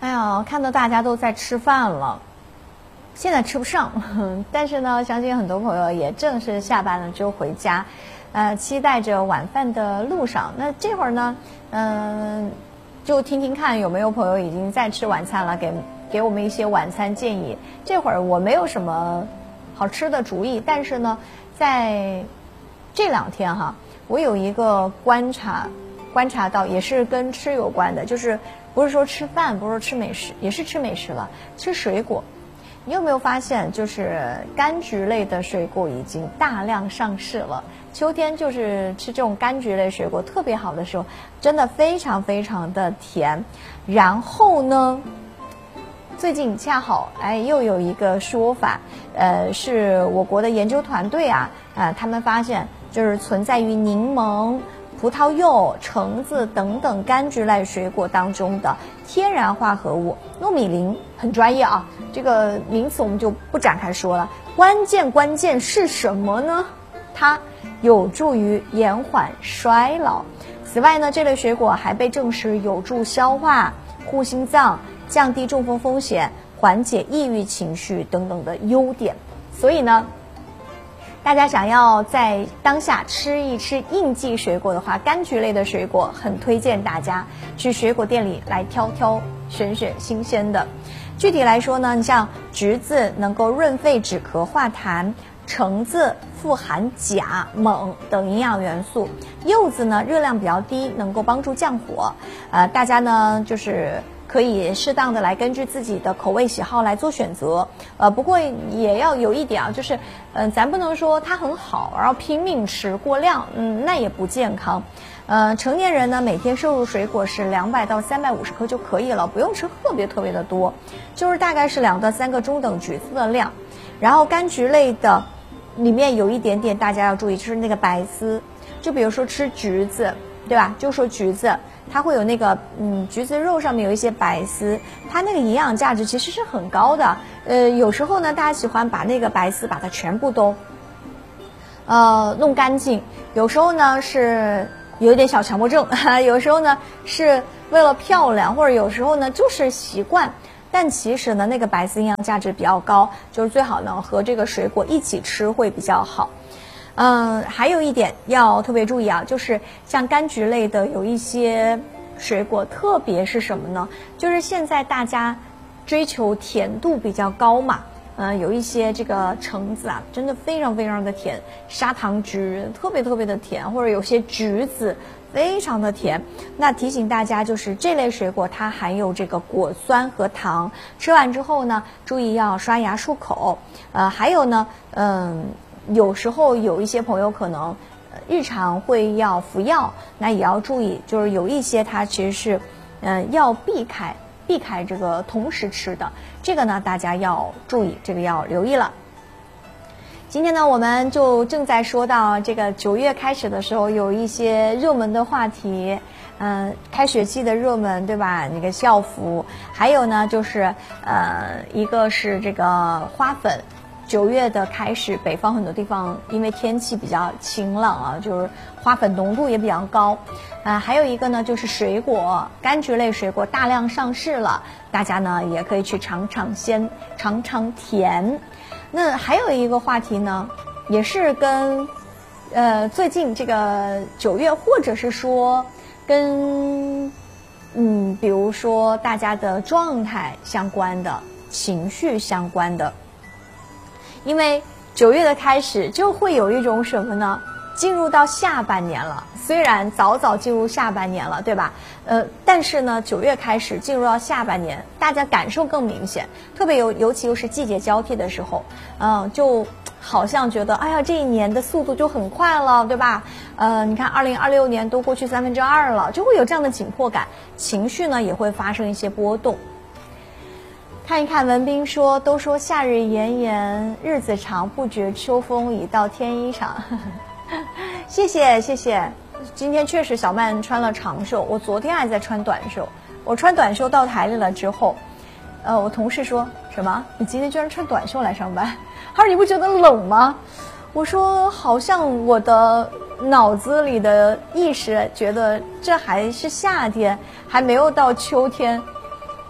哎呀，看到大家都在吃饭了，现在吃不上，但是呢，相信很多朋友也正是下班了之后回家，期待着晚饭的路上。那这会儿呢，就听听看有没有朋友已经在吃晚餐了，给我们一些晚餐建议。这会儿我没有什么好吃的主意，但是呢，在这2天哈，我有一个观察到，也是跟吃有关的，就是不是说吃饭，不是说吃美食，也是吃美食了，吃水果。你有没有发现，就是柑橘类的水果已经大量上市了？秋天就是吃这种柑橘类水果特别好的时候，真的非常非常的甜。然后呢，最近恰好又有一个说法，是我国的研究团队他们发现就是存在于柠檬、葡萄柚、橙子等等柑橘类水果当中的天然化合物糯米磷，很专业啊，这个名词我们就不展开说了。关键是什么呢？它有助于延缓衰老。此外呢，这类水果还被证实有助消化、护心脏、降低中风风险、缓解抑郁情绪等等的优点。所以呢，大家想要在当下吃一吃应季水果的话，柑橘类的水果很推荐大家去水果店里来选新鲜的。具体来说呢，你像橘子能够润肺止咳化痰，橙子富含钾、锰等营养元素，柚子呢热量比较低，能够帮助降火。大家呢就是可以适当的来根据自己的口味喜好来做选择。不过也要有一点就是咱不能说它很好，然后拼命吃过量，那也不健康。成年人呢每天摄入水果是200到350克就可以了，不用吃特别的多，就是大概是2到3个中等橘子的量。然后柑橘类的里面有一点点大家要注意，就是那个白丝，就比如说吃橘子，对吧？就说橘子它会有那个橘子肉上面有一些白丝，它那个营养价值其实是很高的。有时候呢大家喜欢把那个白丝把它全部都弄干净，有时候呢是有一点小强迫症，有时候呢是为了漂亮，或者有时候呢就是习惯。但其实呢那个白丝营养价值比较高，就是最好呢和这个水果一起吃会比较好。还有一点要特别注意啊，就是像柑橘类的有一些水果，特别是什么呢？就是现在大家追求甜度比较高嘛，有一些这个橙子真的非常的甜，砂糖橘特别的甜，或者有些橘子非常的甜。那提醒大家，就是这类水果它含有这个果酸和糖，吃完之后呢，注意要刷牙漱口。还有呢，有时候有一些朋友可能日常会要服药，那也要注意，就是有一些它其实是要避开这个同时吃的，这个呢大家要注意，这个要留意了。今天呢我们就正在说到这个9月开始的时候有一些热门的话题，开学季的热门，对吧？那个校服，还有呢就是一个是这个花粉。9月的开始，北方很多地方因为天气比较晴朗就是花粉浓度也比较高。还有一个呢就是水果，柑橘类水果大量上市了，大家呢也可以去尝尝甜。那还有一个话题呢，也是跟最近这个9月，或者是说跟比如说大家的状态相关的，情绪相关的。因为9月的开始就会有一种什么呢？进入到下半年了，虽然早进入下半年了，对吧？但是呢9月开始进入到下半年，大家感受更明显，特别尤其又是季节交替的时候，就好像觉得哎呀这一年的速度就很快了，对吧？你看2026年都过去2/3了，就会有这样的紧迫感，情绪呢也会发生一些波动。看一看文斌说，都说夏日炎炎日子长，不觉秋风已到天衣裳。谢谢。今天确实小曼穿了长袖，我昨天还在穿短袖。我穿短袖到台里了之后，我同事说什么？你今天居然穿短袖来上班？他说你不觉得冷吗？我说好像我的脑子里的意识觉得这还是夏天，还没有到秋天。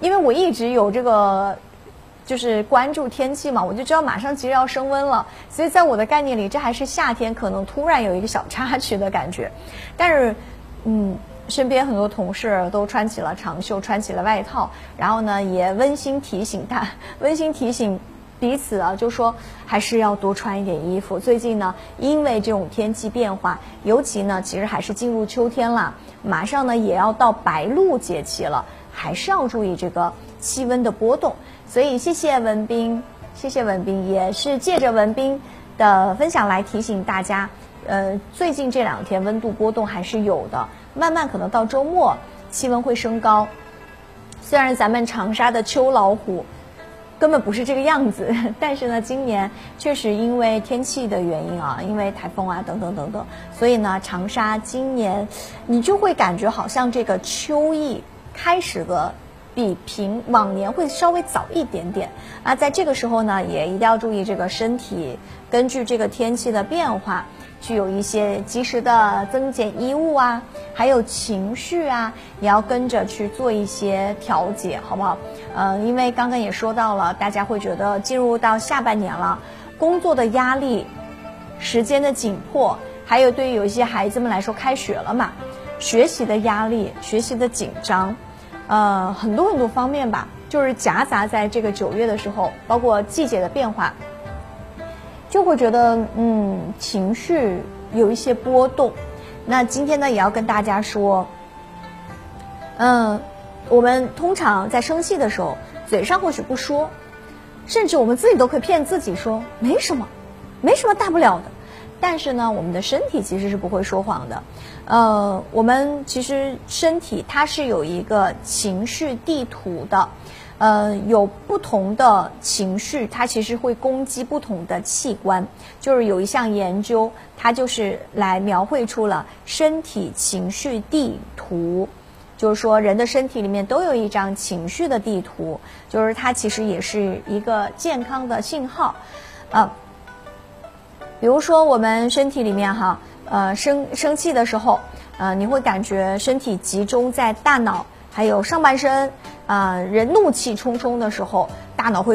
因为我一直有这个就是关注天气嘛，我就知道马上其实要升温了，所以在我的概念里，这还是夏天可能突然有一个小插曲的感觉。但是身边很多同事都穿起了长袖，穿起了外套，然后呢也温馨提醒彼此啊，就说还是要多穿一点衣服。最近呢，因为这种天气变化，尤其呢其实还是进入秋天了，马上呢也要到白露节气了，还是要注意这个气温的波动。所以谢谢文斌，也是借着文斌的分享来提醒大家，最近这2天温度波动还是有的，慢慢可能到周末气温会升高。虽然咱们长沙的秋老虎根本不是这个样子，但是呢今年确实因为天气的原因啊，因为台风啊等等等等，所以呢长沙今年你就会感觉好像这个秋意开始的比往年会稍微早一点点啊。在这个时候呢也一定要注意这个身体根据这个天气的变化去有一些及时的增减衣物啊，还有情绪啊，也要跟着去做一些调节，好不好？因为刚刚也说到了，大家会觉得进入到下半年了，工作的压力、时间的紧迫，还有对于有一些孩子们来说开学了嘛，学习的压力、学习的紧张，很多方面吧，就是夹杂在这个9月的时候，包括季节的变化，就会觉得情绪有一些波动。那今天呢也要跟大家说，我们通常在生气的时候，嘴上或许不说，甚至我们自己都可以骗自己说没什么大不了的，但是呢我们的身体其实是不会说谎的。我们其实身体它是有一个情绪地图的，有不同的情绪，它其实会攻击不同的器官。就是有一项研究，它就是来描绘出了身体情绪地图，就是说人的身体里面都有一张情绪的地图，就是它其实也是一个健康的信号。比如说我们身体里面生气的时候，你会感觉身体集中在大脑还有上半身，人怒气冲冲的时候，大脑会